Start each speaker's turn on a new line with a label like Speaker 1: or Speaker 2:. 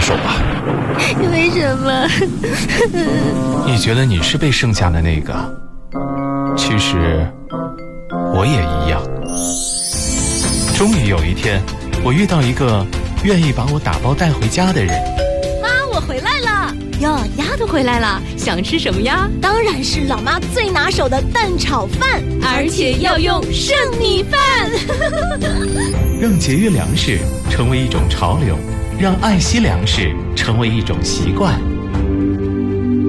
Speaker 1: 手吧？
Speaker 2: 为什么？
Speaker 1: 你觉得你是被剩下的那个，其实我也一样。终于有一天，我遇到一个愿意把我打包带回家的人。
Speaker 2: 妈，我回来了。
Speaker 3: 哟，丫头回来了，想吃什么呀？
Speaker 2: 当然是老妈最拿手的蛋炒饭，
Speaker 3: 而且要用剩米饭。
Speaker 1: 让节约粮食成为一种潮流，让爱惜粮食成为一种习惯。